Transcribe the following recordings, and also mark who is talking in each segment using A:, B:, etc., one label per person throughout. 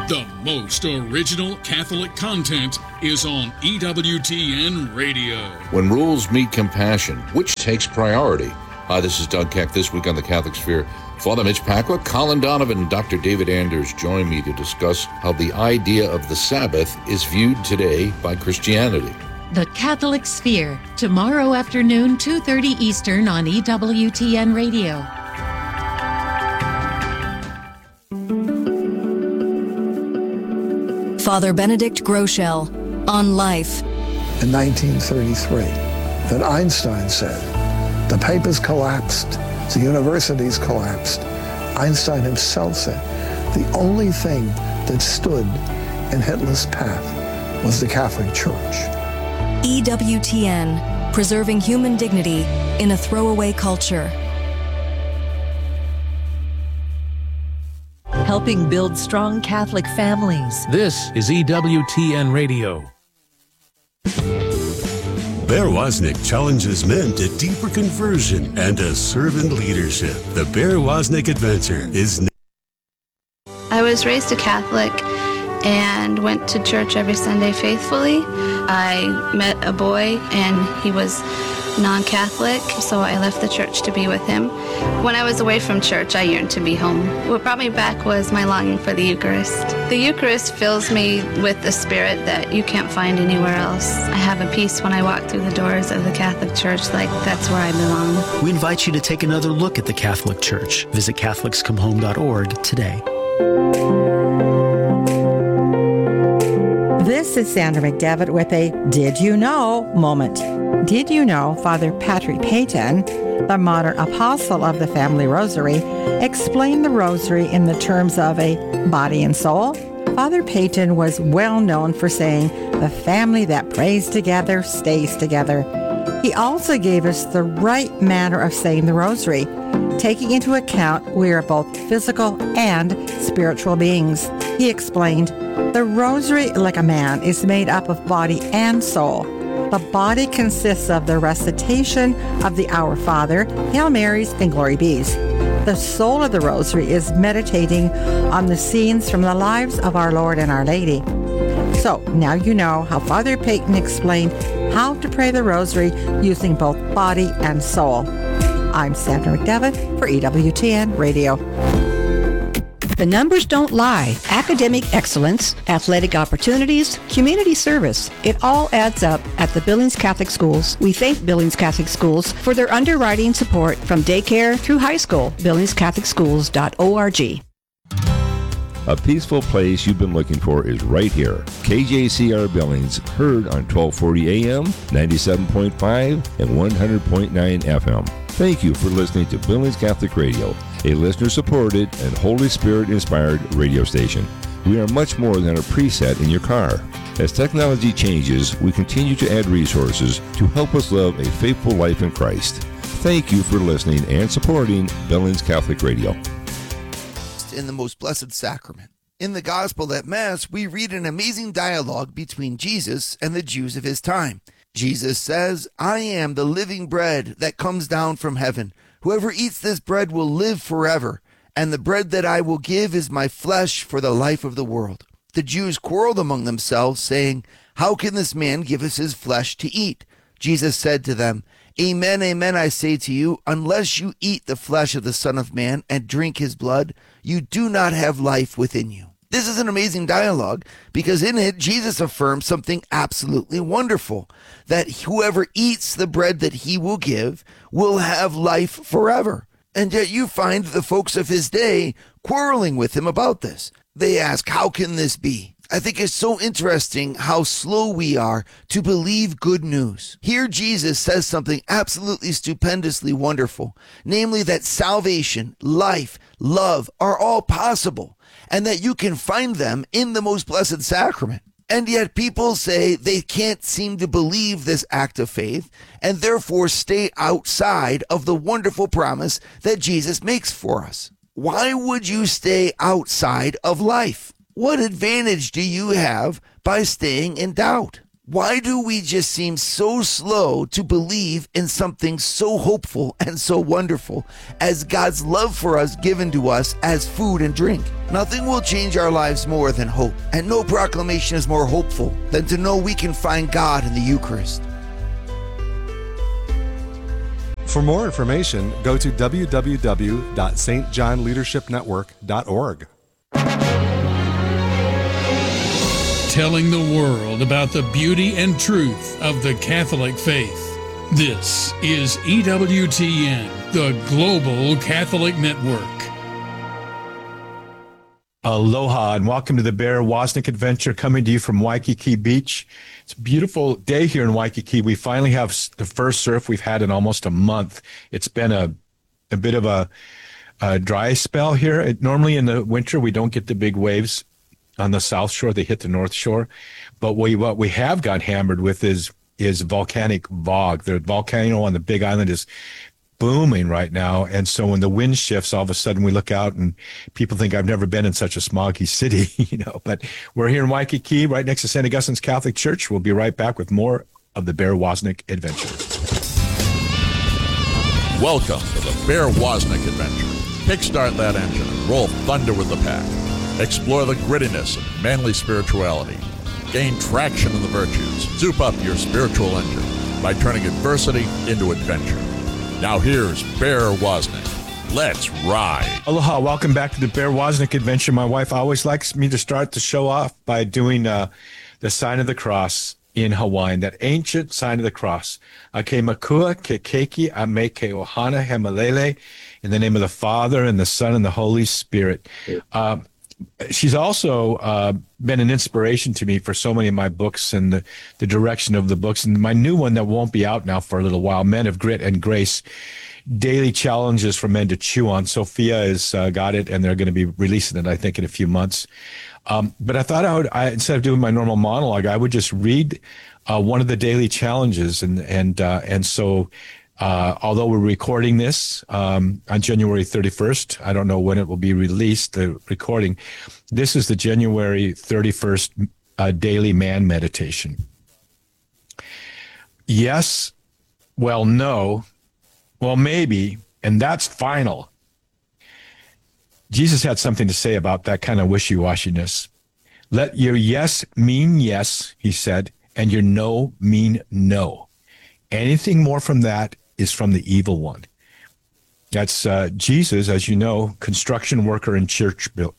A: The most original Catholic content is on EWTN Radio.
B: When rules meet compassion, which takes priority? Hi, this is Doug Keck. This week on the Catholic Sphere, Father Mitch Pacwa, Colin Donovan, and Dr. David Anders join me to discuss how the idea of the Sabbath is viewed today by Christianity.
C: The Catholic Sphere, tomorrow afternoon, 2:30 Eastern on EWTN Radio.
D: Father Benedict Groeschel on life.
E: In 1933, that Einstein said, the papers collapsed, the universities collapsed. Einstein himself said, the only thing that stood in Hitler's path was the Catholic Church.
D: EWTN, preserving human dignity in a throwaway culture.
F: Helping build strong Catholic families.
G: This is EWTN Radio.
H: Bear Wozniak challenges men to deeper conversion and to servant leadership. The Bear Wozniak Adventure is...
I: I was raised a Catholic and went to church every Sunday faithfully. I met a boy and he was non-Catholic, so I left the church to be with him. When I was away from church, I yearned to be home. What brought me back was my longing for the Eucharist. The Eucharist fills me with the spirit that you can't find anywhere else. I have a peace when I walk through the doors of the Catholic Church, like that's where I belong.
J: We invite you to take another look at the Catholic Church. Visit CatholicsComeHome.org today.
K: This is Sandra McDevitt with a Did You Know moment. Did you know Father Patrick Peyton, the modern apostle of the Family Rosary, explained the Rosary in the terms of a body and soul? Father Peyton was well known for saying, the family that prays together stays together. He also gave us the right manner of saying the Rosary, taking into account we are both physical and spiritual beings. He explained, the Rosary, like a man, is made up of body and soul. The body consists of the recitation of the Our Father, Hail Marys, and Glory Bees. The soul of the Rosary is meditating on the scenes from the lives of our Lord and Our Lady. So now you know how Father Peyton explained how to pray the Rosary using both body and soul. I'm Sandra McDevitt for EWTN Radio.
L: The numbers don't lie. Academic excellence, athletic opportunities, community service. It all adds up at the Billings Catholic Schools. We thank Billings Catholic Schools for their underwriting support from daycare through high school. BillingsCatholicSchools.org.
M: A peaceful place you've been looking for is right here. KJCR Billings, heard on 1240 AM, 97.5, and 100.9 FM. Thank you for listening to Billings Catholic Radio, a listener-supported and Holy Spirit-inspired radio station. We are much more than a preset in your car. As technology changes, we continue to add resources to help us live a faithful life in Christ. Thank you for listening and supporting Billings Catholic Radio.
N: In the Most Blessed Sacrament. In the Gospel at Mass, we read an amazing dialogue between Jesus and the Jews of his time. Jesus says, I am the living bread that comes down from heaven. Whoever eats this bread will live forever, and the bread that I will give is my flesh for the life of the world. The Jews quarreled among themselves, saying, How can this man give us his flesh to eat? Jesus said to them, Amen, amen, I say to you, unless you eat the flesh of the Son of Man and drink his blood, you do not have life within you. This is an amazing dialogue because in it, Jesus affirms something absolutely wonderful, that whoever eats the bread that he will give will have life forever. And yet you find the folks of his day quarreling with him about this. They ask, how can this be? I think it's so interesting how slow we are to believe good news. Here Jesus says something absolutely stupendously wonderful, namely that salvation, life, love are all possible, and that you can find them in the Most Blessed Sacrament. And yet people say they can't seem to believe this act of faith and therefore stay outside of the wonderful promise that Jesus makes for us. Why would you stay outside of life? What advantage do you have by staying in doubt? Why do we just seem so slow to believe in something so hopeful and so wonderful as God's love for us given to us as food and drink? Nothing will change our lives more than hope, and no proclamation is more hopeful than to know we can find God in the Eucharist.
O: For more information, go to www.stjohnleadershipnetwork.org.
A: Telling the world about the beauty and truth of the Catholic faith. This is EWTN, the Global Catholic Network.
P: Aloha and welcome to the Bear Wozniak Adventure, coming to you from Waikiki Beach. It's a beautiful day here in Waikiki. We finally have the first surf we've had in almost a month. It's been a bit of a dry spell here. Normally in the winter, we don't get the big waves on the south shore. They hit the north shore. But what we have got hammered with is volcanic fog. The volcano on the Big Island is booming right now. And so when the wind shifts, all of a sudden we look out and people think I've never been in such a smoggy city, but we're here in Waikiki, right next to St. Augustine's Catholic Church. We'll be right back with more of the Bear Wozniak Adventure.
Q: Welcome to the Bear Wozniak Adventure. Kickstart that engine and roll thunder with the pack. Explore the grittiness of manly spirituality. Gain traction in the virtues. Soup up your spiritual engine by turning adversity into adventure. Now here's Bear Wozniak. Let's ride.
P: Aloha, welcome back to the Bear Wozniak Adventure. My wife always likes me to start the show off by doing the sign of the cross in Hawaiian, that ancient sign of the cross. Ake makua ke keiki a me ke ohana he malele, in the name of the Father and the Son and the Holy Spirit. She's also been an inspiration to me for so many of my books and the direction of the books. And my new one that won't be out now for a little while, Men of Grit and Grace, Daily Challenges for Men to Chew On. Sophia has got it, and they're going to be releasing it, I think, in a few months. But I thought instead of doing my normal monologue, I would just read one of the daily challenges. And so although we're recording this on January 31st, I don't know when it will be released, the recording. This is the January 31st daily man meditation. Yes, well, no, well, maybe, and that's final. Jesus had something to say about that kind of wishy-washiness. Let your yes mean yes, he said, and your no mean no. Anything more from that is from the evil one. That's Jesus, as you know, construction worker and church builder.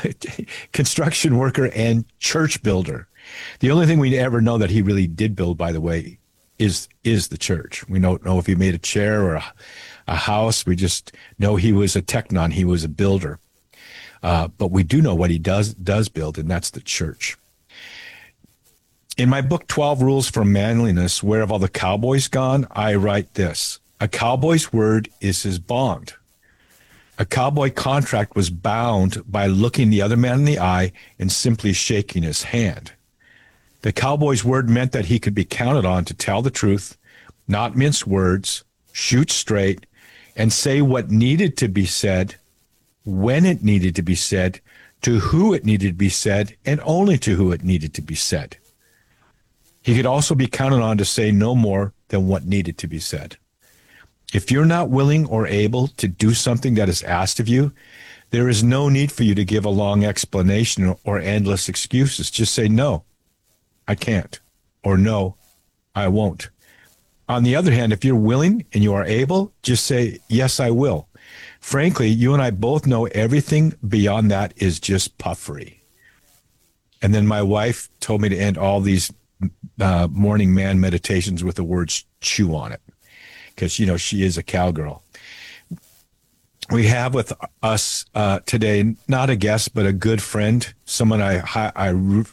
P: The only thing we ever know that he really did build, by the way, is the church. We don't know if he made a chair or a house. We just know he was a teknon. He was a builder. But we do know what he does build, and that's the church. In my book, 12 Rules for Manliness, Where Have All the Cowboys Gone? I write this: a cowboy's word is his bond. A cowboy contract was bound by looking the other man in the eye and simply shaking his hand. The cowboy's word meant that he could be counted on to tell the truth, not mince words, shoot straight, and say what needed to be said, when it needed to be said, to who it needed to be said, and only to who it needed to be said. He could also be counted on to say no more than what needed to be said. If you're not willing or able to do something that is asked of you, there is no need for you to give a long explanation or endless excuses. Just say, no, I can't, or no, I won't. On the other hand, if you're willing and you are able, just say, yes, I will. Frankly, you and I both know everything beyond that is just puffery. And then my wife told me to end all these morning man meditations with the words chew on it, because, she is a cowgirl. We have with us today, not a guest, but a good friend, someone I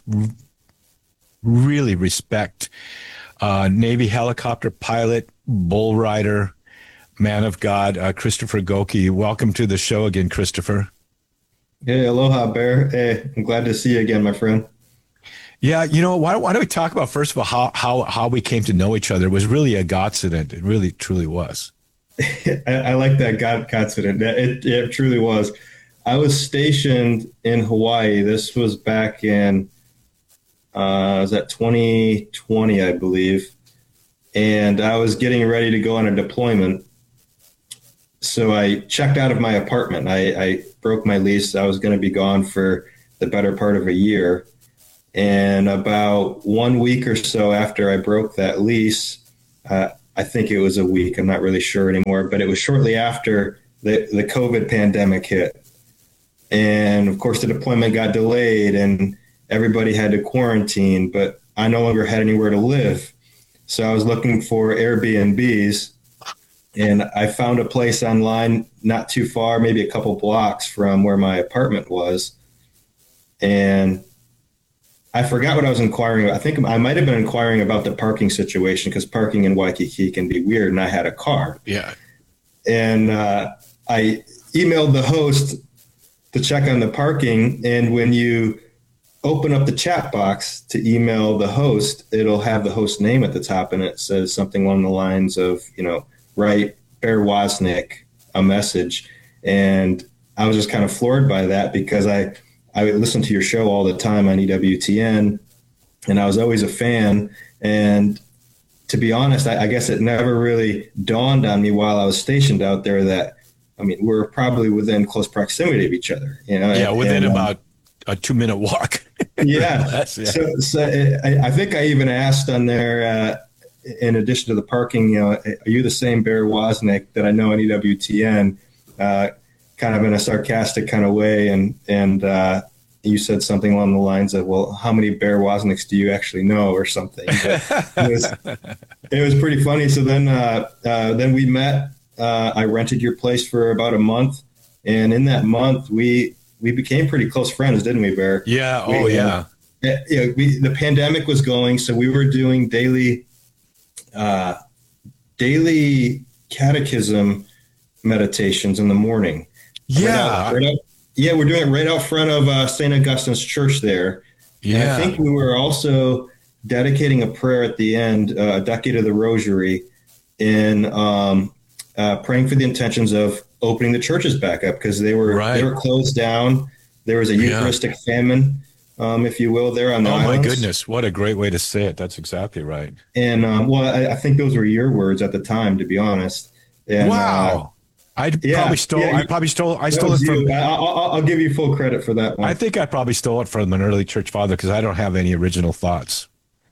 P: really respect, Navy helicopter pilot, bull rider, man of God, Christopher Goki. Welcome to the show again, Christopher.
R: Hey, aloha, Bear. Hey, I'm glad to see you again, my friend.
P: Yeah, why don't we talk about, first of all, how we came to know each other? It was really a godsident. It really, truly was.
R: I like that godsident. It truly was. I was stationed in Hawaii. This was back in was at 2020, I believe. And I was getting ready to go on a deployment. So I checked out of my apartment. I broke my lease. I was going to be gone for the better part of a year. And about 1 week or so after I broke that lease, I think it was a week, I'm not really sure anymore, but it was shortly after the COVID pandemic hit. And of course, the deployment got delayed and everybody had to quarantine, but I no longer had anywhere to live. So I was looking for Airbnbs, and I found a place online not too far, maybe a couple blocks from where my apartment was. And I forgot what I was inquiring about. I think I might have been inquiring about the parking situation, because parking in Waikiki can be weird, and I had a car.
P: Yeah.
R: And I emailed the host to check on the parking, and when you open up the chat box to email the host, it'll have the host name at the top, and it says something along the lines of, write Bear Wozniak a message. And I was just kind of floored by that, because I would listen to your show all the time on EWTN, and I was always a fan. And to be honest, I guess it never really dawned on me while I was stationed out there that, we're probably within close proximity of each other.
P: Yeah, within about a 2-minute walk.
R: Yeah. So I think I even asked on there, in addition to the parking, are you the same Bear Wozniak that I know on EWTN? Kind of in a sarcastic kind of way. And you said something along the lines of, well, how many Bear Wozniaks do you actually know, or something? It was pretty funny. So then we met. I rented your place for about a month. And in that month, we became pretty close friends, didn't we, Bear?
P: Yeah.
R: The pandemic was going, so we were doing daily catechism meditations in the morning.
P: Yeah.
R: We're doing it right out front of St. Augustine's Church there. Yeah. And I think we were also dedicating a prayer at the end, a decade of the Rosary, in praying for the intentions of opening the churches back up, because they were closed down. There was a Eucharistic famine, if you will, there on the islands.
P: Oh, my goodness. What a great way to say it. That's exactly right.
R: And, I think those were your words at the time, to be honest. And,
P: wow. I stole it from.
R: I'll give you full credit for that one.
P: I think I probably stole it from an early church father, because I don't have any original thoughts.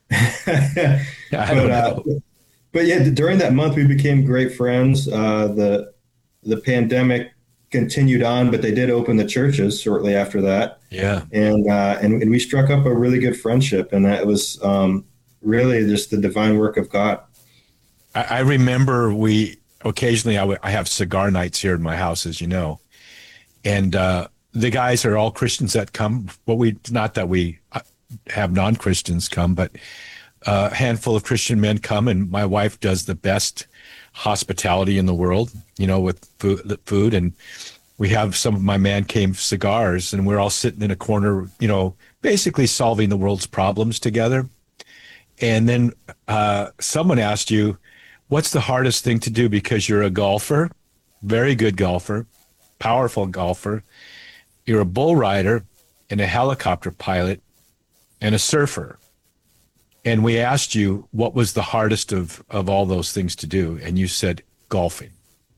P: I don't know.
R: But yeah, during that month, we became great friends. The pandemic continued on, but they did open the churches shortly after that.
P: Yeah.
R: And we struck up a really good friendship, and that was really just the divine work of God.
P: I remember occasionally I have cigar nights here in my house, as you know, and the guys are all Christians that come. Not that we have non-Christians come, but a handful of Christian men come, and my wife does the best hospitality in the world, with food. And we have some of my man cave cigars, and we're all sitting in a corner, basically solving the world's problems together. And then someone asked you, what's the hardest thing to do? Because you're a golfer, very good golfer, powerful golfer. You're a bull rider and a helicopter pilot and a surfer. And we asked you, what was the hardest of all those things to do? And you said golfing.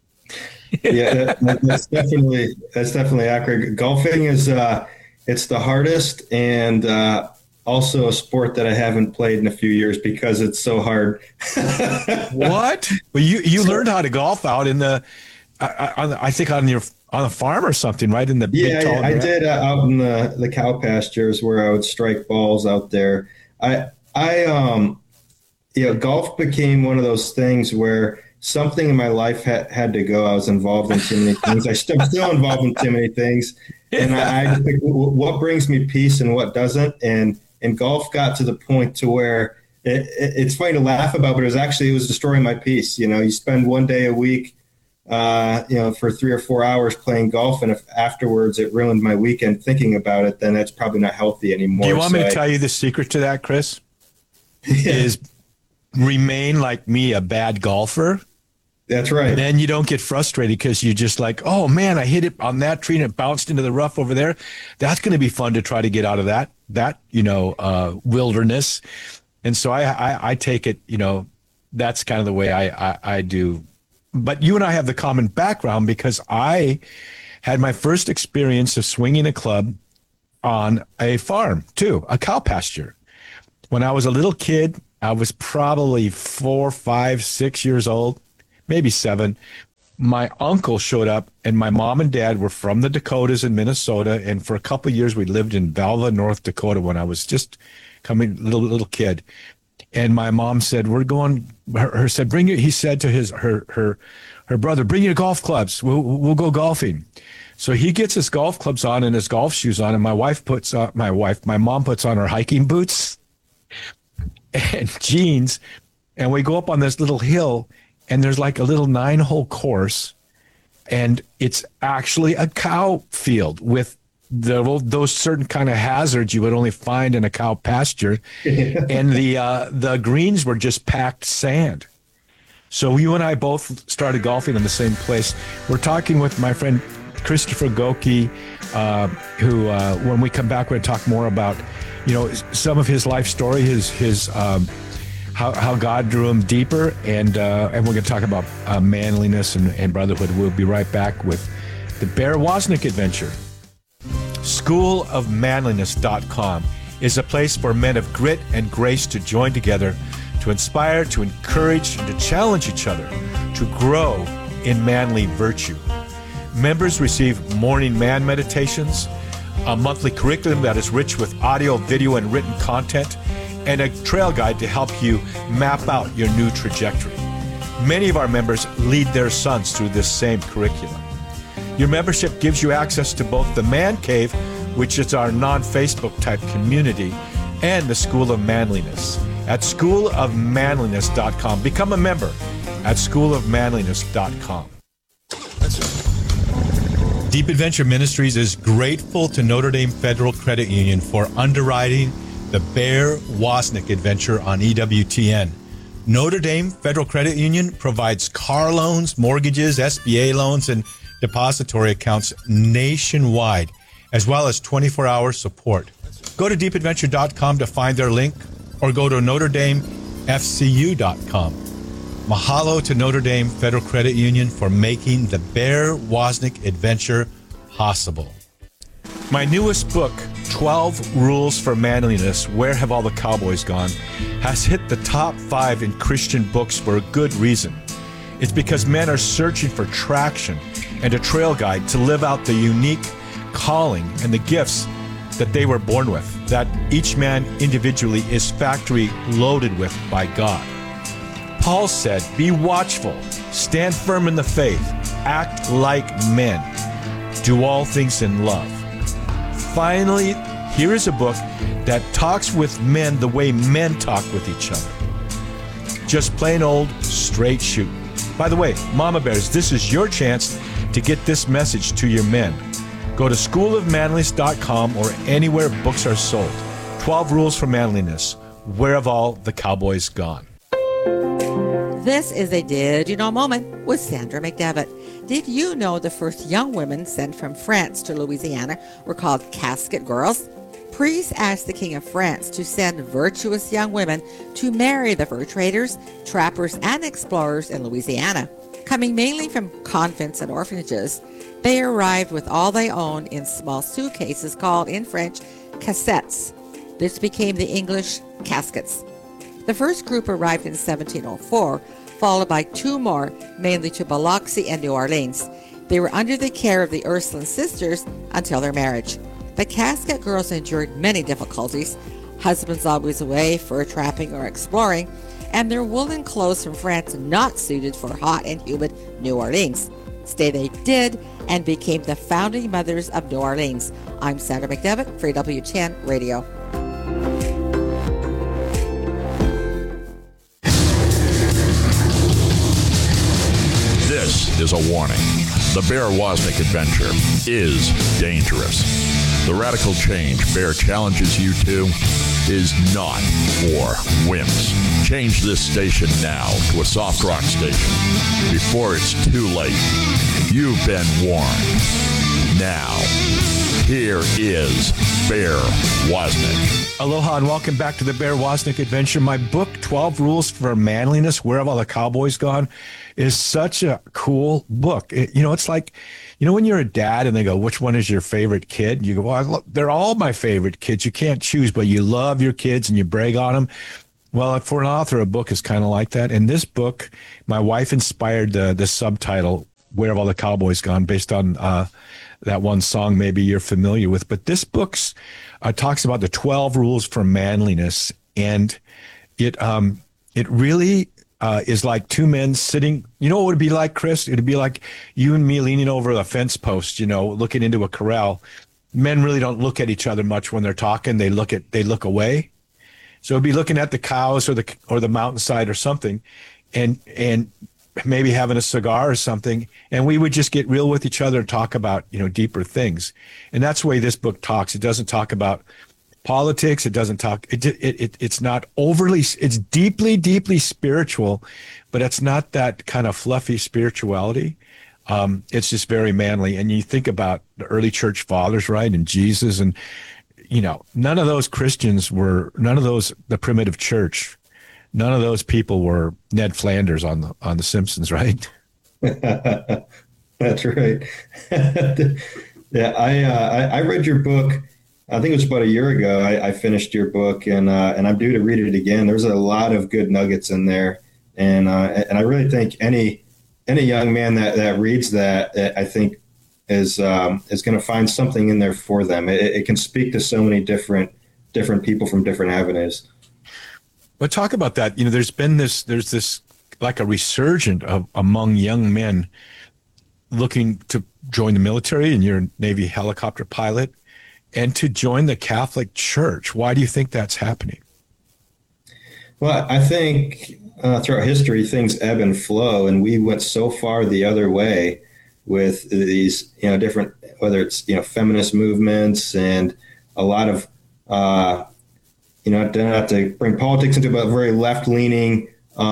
R: Yeah, that's definitely accurate. Golfing is, it's the hardest, and also a sport that I haven't played in a few years because it's so hard.
P: What? Well, you learned how to golf out in I think on a farm or something, right? In the big tall
R: I did out in the cow pastures where I would strike balls out there. Golf became one of those things where something in my life had to go. I was involved in too many things. I'm still involved in too many things, and I think what brings me peace and what doesn't. And golf got to the point to where it's funny to laugh about, but it was destroying my peace. You spend one day a week, for 3 or 4 hours playing golf, and if afterwards it ruined my weekend thinking about it, then that's probably not healthy anymore.
P: Do you want me to tell you the secret to that, Chris? Is remain like me, a bad golfer,
R: That's right.
P: And then you don't get frustrated because you're just like, oh man, I hit it on that tree and it bounced into the rough over there. That's going to be fun to try to get out of that wilderness. And so I take it, that's kind of the way I do. But you and I have the common background because I had my first experience of swinging a club on a farm too, a cow pasture. When I was a little kid, I was probably 4, 5, 6 years old, maybe 7. My uncle showed up, and my mom and dad were from the Dakotas in Minnesota. And for a couple of years, we lived in Valva, North Dakota when I was just coming little kid. And my mom said, "We're going." He said to her brother, "Bring your golf clubs. We'll go golfing." So he gets his golf clubs on and his golf shoes on, and my mom puts on her hiking boots and jeans, and we go up on this little hill, and there's like a little 9-hole course, and it's actually a cow field with those certain kind of hazards you would only find in a cow pasture, and the greens were just packed sand. So you and I both started golfing in the same place. We're talking with my friend Christopher Goki, who when we come back, we're going to talk more about some of his life story, his how God drew him deeper, and we're going to talk about manliness and brotherhood. We'll be right back with the Bear Wozniak Adventure. SchoolofManliness.com is a place for men of grit and grace to join together, to inspire, to encourage, and to challenge each other to grow in manly virtue. Members receive morning man meditations, a monthly curriculum that is rich with audio, video, and written content, and a trail guide to help you map out your new trajectory. Many of our members lead their sons through this same curriculum. Your membership gives you access to both the Man Cave, which is our non-Facebook type community, and the School of Manliness at schoolofmanliness.com. Become a member at schoolofmanliness.com. Deep Adventure Ministries is grateful to Notre Dame Federal Credit Union for underwriting the Bear Wozniak Adventure on EWTN. Notre Dame Federal Credit Union provides car loans, mortgages, SBA loans, and depository accounts nationwide, as well as 24-hour support. Go to deepadventure.com to find their link, or go to NotreDameFCU.com. Mahalo to Notre Dame Federal Credit Union for making the Bear Wozniak Adventure possible. My newest book, 12 Rules for Manliness, Where Have All the Cowboys Gone?, has hit the top 5 in Christian books for a good reason. It's because men are searching for traction and a trail guide to live out the unique calling and the gifts that they were born with, that each man individually is factory loaded with by God. Paul said, "Be watchful, stand firm in the faith, act like men, do all things in love." Finally, here is a book that talks with men the way men talk with each other. Just plain old straight shooting. By the way, Mama Bears, this is your chance to get this message to your men. Go to schoolofmanliness.com or anywhere books are sold. 12 Rules for Manliness. Where have all the cowboys gone?
K: This is a Did You Know moment with Sandra McDevitt. Did you know the first young women sent from France to Louisiana were called casket girls? Priests asked the King of France to send virtuous young women to marry the fur traders, trappers, and explorers in Louisiana. Coming mainly from convents and orphanages, they arrived with all they owned in small suitcases called in French cassettes. This became the English caskets. The first group arrived in 1704, followed by 2 more, mainly to Biloxi and New Orleans. They were under the care of the Ursuline sisters until their marriage. The casket girls endured many difficulties, husbands always away, fur trapping or exploring, and their woolen clothes from France not suited for hot and humid New Orleans. Stay they did and became the founding mothers of New Orleans. I'm Sandra McDevitt for EWTN Radio.
Q: This is a warning. The Bear Wozniak Adventure is dangerous. The radical change Bear challenges you to is not for wimps. Change this station now to a soft rock station before it's too late. You've been warned. Now, here is Bear Wozniak.
P: Aloha and welcome back to the Bear Wozniak Adventure. My book, 12 Rules for Manliness, Where Have All the Cowboys Gone, is such a cool book. It's like, when you're a dad and they go, which one is your favorite kid? You go, well, they're all my favorite kids. You can't choose, but you love your kids and you brag on them. Well, for an author, a book is kind of like that. And this book, my wife inspired the subtitle, Where Have All the Cowboys Gone, based on that one song maybe you're familiar with. But this book talks about the 12 rules for manliness. And it really is like two men sitting. You know what it would be like, Chris? It would be like you and me leaning over a fence post, looking into a corral. Men really don't look at each other much when they're talking. They look away. So it'd be looking at the cows or the mountainside or something, and maybe having a cigar or something, and we would just get real with each other and talk about deeper things. And that's the way this book talks. It doesn't talk about politics. It doesn't talk. It's not overly. It's deeply spiritual, but it's not that kind of fluffy spirituality. It's just very manly. And you think about the early church fathers, right, and Jesus, and none of those the primitive church. None of those people were Ned Flanders on the Simpsons, right?
R: That's right. Yeah, I read your book. I think it was about a year ago. I finished your book, and I'm due to read it again. There's a lot of good nuggets in there, and I really think any young man that reads that, I think is going to find something in there for them. It can speak to so many different people from different avenues.
P: But talk about that. There's this like a resurgence among young men looking to join the military, and you're a Navy helicopter pilot, and to join the Catholic Church. Why do you think that's happening?
R: Well, I think throughout history, things ebb and flow, and we went so far the other way with these, different, whether it's, feminist movements and a lot of, don't have to bring politics into it, but very left-leaning,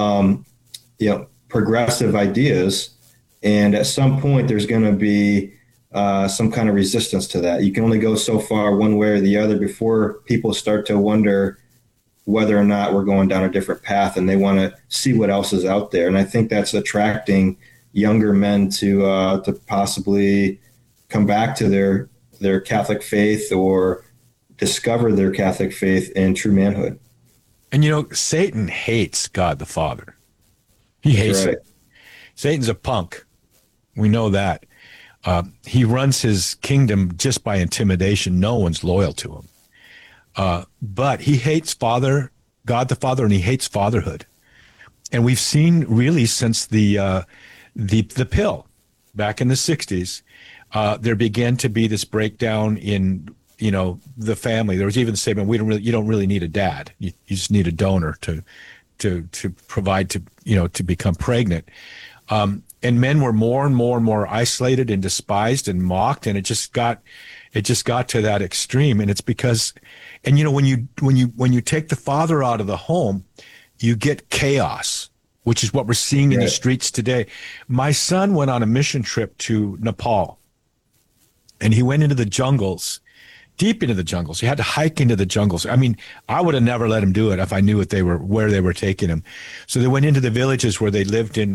R: progressive ideas. And at some point, there's going to be some kind of resistance to that. You can only go so far one way or the other before people start to wonder whether or not we're going down a different path, and they want to see what else is out there. And I think that's attracting younger men to possibly come back to their Catholic faith or discover their Catholic faith in true manhood.
P: And Satan hates God the Father. He hates it. Satan's a punk. We know that. He runs his kingdom just by intimidation. No one's loyal to him. But he hates God the Father, and he hates fatherhood. And we've seen really since the pill back in the 60s, there began to be this breakdown in the family. There was even the statement, you don't really need a dad. You just need a donor to provide to become pregnant. And men were more and more isolated and despised and mocked, and it just got to that extreme. And it's because, when you take the father out of the home, you get chaos, which is what we're seeing in the streets today. My son went on a mission trip to Nepal, and he went into the jungles, deep into the jungles. He had to hike into the jungles. I mean, I would have never let him do it if I knew where they were taking him. So they went into the villages where they lived in,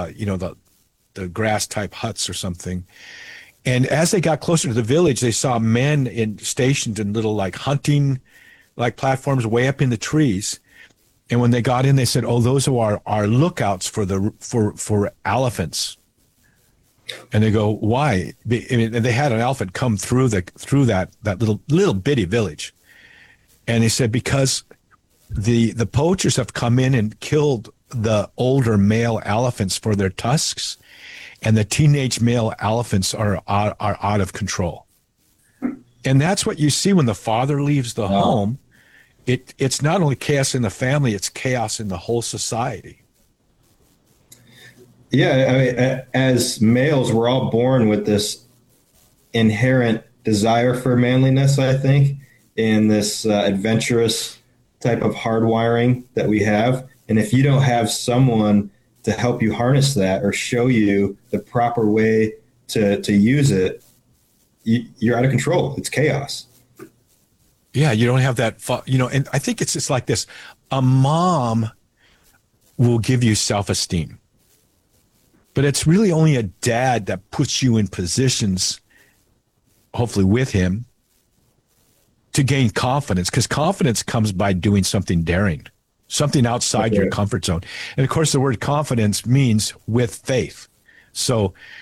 P: the grass type huts or something. And as they got closer to the village, they saw men stationed in little hunting platforms way up in the trees. And when they got in, they said, "Oh, those are our lookouts for elephants." And they go, "Why?" And they had an elephant come through that little bitty village. And they said, because the poachers have come in and killed the older male elephants for their tusks, and the teenage male elephants are out of control. And that's what you see when the father leaves the home. It's not only chaos in the family, it's chaos in the whole society.
R: Yeah, I mean, as males, we're all born with this inherent desire for manliness, I think, in this adventurous type of hardwiring that we have. And if you don't have someone to help you harness that or show you the proper way to use it, you're out of control. It's chaos.
P: Yeah, you don't have that, and I think it's just like this. A mom will give you self-esteem, but it's really only a dad that puts you in positions, hopefully with him, to gain confidence, because confidence comes by doing something daring, something outside your comfort zone. And of course, the word confidence means with faith. So